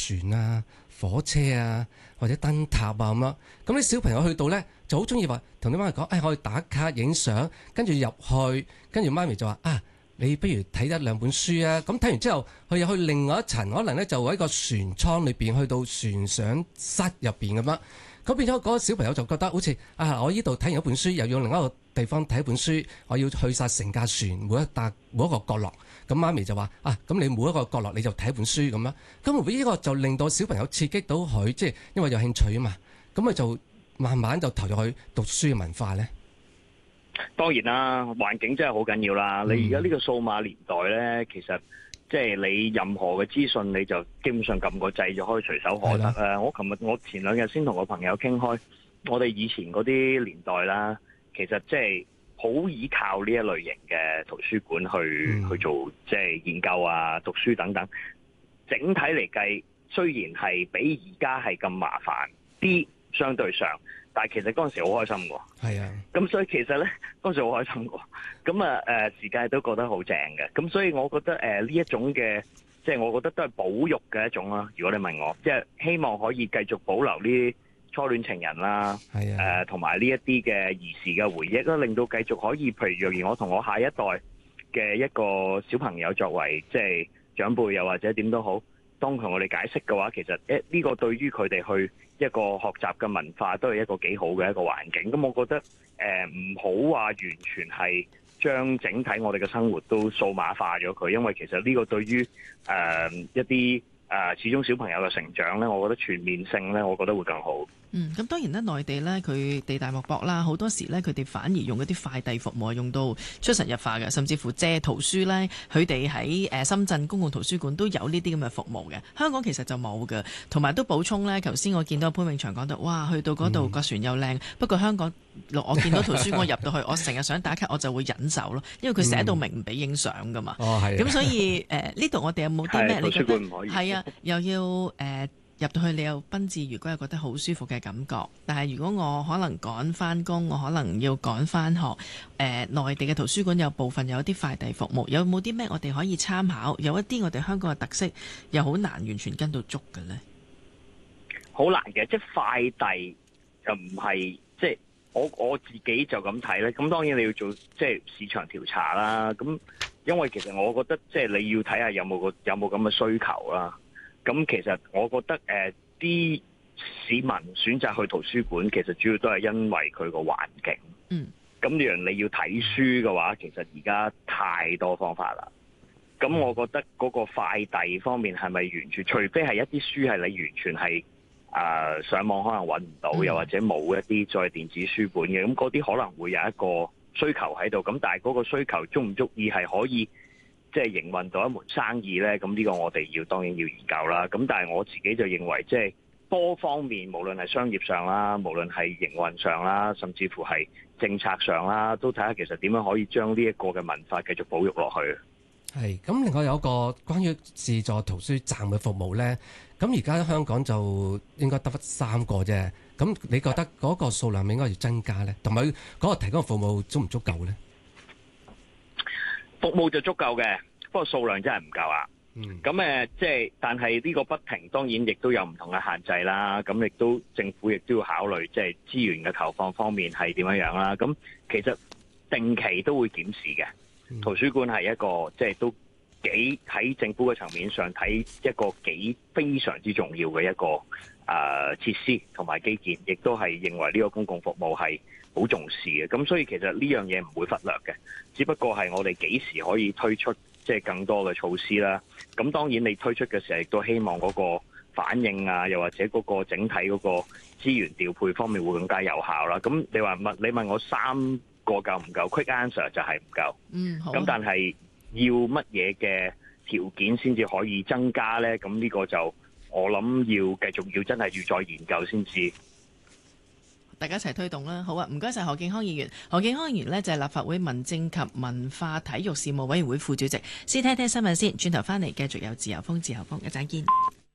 船啊、火車啊或者燈塔啊咁樣。咁啲小朋友去到呢，就好中意話同啲媽咪講，我去打卡影相，跟住入去，跟住媽咪就話你不如睇一兩本書啊。咁睇完之後，佢又去另外一層，可能呢就喺個船艙裏邊，去到船上室入邊咁樣。咁變咗嗰個小朋友就覺得好似我呢度睇完一本書，又要另一個地方睇一本書，我要去晒成架船每一個角落。咁媽咪就話咁你每一個角落你就睇一本書咁樣。咁呢個就令到小朋友刺激到佢，即係因為有興趣啊嘛。咁佢就慢慢就投入去讀書嘅文化咧。 當然啦，環境真係好緊要啦。你而家呢個數碼年代咧，其實即係你任何嘅資訊，你就基本上撳個掣就可以隨手可得。我前兩日先同個朋友傾開，我哋以前嗰啲年代啦，其實即係好依靠呢一類型嘅圖書館去做即係研究啊、讀書等等。整體嚟計，雖然係比而家係咁麻煩啲，相對上。但係其實嗰陣時好開心喎， 係啊， 咁所以其實咧嗰陣時好開心喎，咁時間都覺得好正嘅，咁所以我覺得呢一種嘅，即係我覺得都係保育嘅一種啦。如果你問我，即係希望可以繼續保留呢啲初戀情人啦，同埋呢一啲嘅兒時嘅回憶啦，令到繼續可以，譬如若然我同我下一代嘅一個小朋友作為即係長輩，又或者點都好，當同我哋解釋嘅話，其實呢個對於佢哋去一個學習嘅文化都係一個幾好嘅一個環境。咁我覺得唔好話完全係將整體我哋嘅生活都數碼化咗佢，因為其實呢個對於一啲始終小朋友嘅成長咧，我覺得全面性咧，我覺得會更好。 咁當然咧，內地咧佢地大物博啦，好多時咧佢哋反而用一啲快遞服務用到出神入化嘅，甚至乎借圖書咧，佢哋喺深圳公共圖書館都有呢啲咁嘅服務嘅。香港其實就冇嘅，同埋都補充咧，頭先我見到潘永祥講到，哇，去到嗰度個船又靚，不過香港我見到圖書館入到去，我成日想打卡我就會忍手咯，因為佢寫到明唔俾影相噶嘛。咁所以呢度我哋有冇啲咩？你覺得係啊，又要入到去你又賓至如歸，又覺得好舒服嘅感覺。但係如果我可能趕翻工，我可能要趕翻學，內地嘅圖書館有部分有啲快遞服務，有冇啲咩我哋可以參考？有一啲我哋香港嘅特色又好難完全跟到足嘅呢？ 好難嘅，即係快遞就唔係即係我自己就咁睇咧。咁當然你要做即係市場調查啦。咁因為其實我覺得即係你要睇下有冇咁嘅需求啦。咁其實我覺得啲市民選擇去圖書館，其實主要都係因為佢個環境。咁樣你要睇書嘅話，其實而家太多方法啦。咁我覺得嗰個快遞方面係咪完全？除非係一啲書係你完全係上網可能揾唔到，又或者冇一啲再電子書本嘅，咁嗰啲可能會有一個需求喺度。咁但係嗰個需求足唔足以係可以即係營運到一門生意呢？咁呢個我哋當然要研究啦。咁但係我自己就認為，即係多方面，無論係商業上啦，無論係營運上啦，甚至乎係政策上啦，都睇下其實點樣可以將呢一個嘅文化繼續保育落去。 係咁，另外有一個關於自助圖書站嘅服務呢，咁而家香港就應該得返3個啫。咁你覺得嗰個數量應該要增加呢？同埋嗰個提供嘅服務足唔足夠呢？ 服務就足夠嘅，不過數量真係唔夠啊。咁即係，但係呢個不停，當然亦都有唔同嘅限制啦。咁亦都政府亦都要考慮，即係資源嘅投放方面係點樣樣啦。咁其實定期都會檢視嘅。圖書館係一個即係都幾喺政府嘅層面上睇一個幾非常之重要嘅一個設施同埋基建，亦都係認為呢個公共服務係好重視嘅。咁所以其實呢樣嘢唔會忽略嘅，只不過係我哋幾時可以推出即係更多嘅措施啦。咁當然你推出嘅時候亦都希望嗰個反應啊，又或者嗰個整體嗰個資源調配方面會更加有效啦。咁你問我3個夠唔夠 ？Quick answer 就係唔夠。咁但係要乜嘢嘅條件先至可以增加呢？咁呢個就我諗要繼續要真係要再研究先知。 大家一齊推動啦，好啊！唔該晒何敬康議員。何敬康議員呢，就係立法會民政及文化體育事務委員會副主席。先聽聽新聞先，轉頭翻嚟繼續有自由風，一陣見。